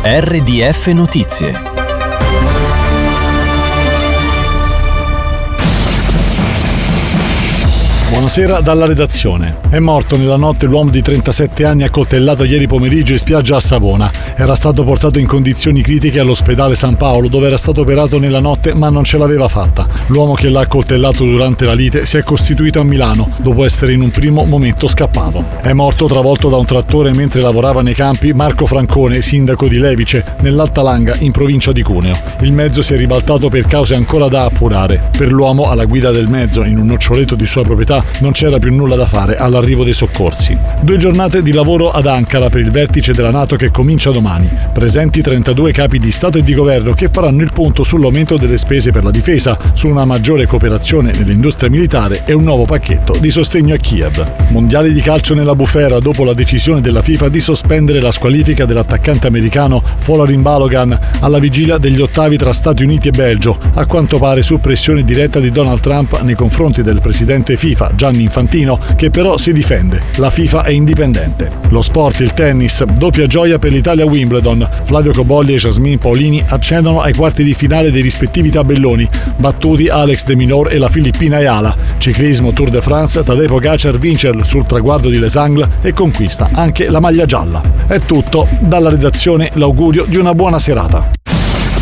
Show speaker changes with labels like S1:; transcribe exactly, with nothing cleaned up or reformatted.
S1: R D F Notizie.
S2: Buonasera dalla redazione. È morto nella notte l'uomo di trentasette anni accoltellato ieri pomeriggio in spiaggia a Savona. Era stato portato in condizioni critiche all'ospedale San Paolo, dove era stato operato nella notte ma non ce l'aveva fatta. L'uomo che l'ha accoltellato durante la lite si è costituito a Milano, dopo essere in un primo momento scappato. È morto travolto da un trattore mentre lavorava nei campi Marco Francone, sindaco di Levice, nell'Alta Langa, in provincia di Cuneo. Il mezzo si è ribaltato per cause ancora da appurare. Per l'uomo alla guida del mezzo, in un noccioletto di sua proprietà, non c'era più nulla da fare all'arrivo dei soccorsi. Due giornate di lavoro ad Ankara per il vertice della NATO che comincia domani. Presenti trentadue capi di Stato e di Governo che faranno il punto sull'aumento delle spese per la difesa, su una maggiore cooperazione nell'industria militare e un nuovo pacchetto di sostegno a Kiev. Mondiali di calcio nella bufera dopo la decisione della FIFA di sospendere la squalifica dell'attaccante americano Folarin Balogun alla vigilia degli ottavi tra Stati Uniti e Belgio, a quanto pare su pressione diretta di Donald Trump nei confronti del presidente FIFA Gianni Infantino, che però si difende. La FIFA è indipendente. Lo sport, il tennis, doppia gioia per l'Italia a Wimbledon. Flavio Cobolli e Jasmine Paolini accedono ai quarti di finale dei rispettivi tabelloni, battuti Alex de Minaur e la filippina Ayala. Ciclismo Tour de France, Tadej Pogacar vince sul traguardo di Les Angles e conquista anche la maglia gialla. È tutto, dalla redazione l'augurio di una buona serata.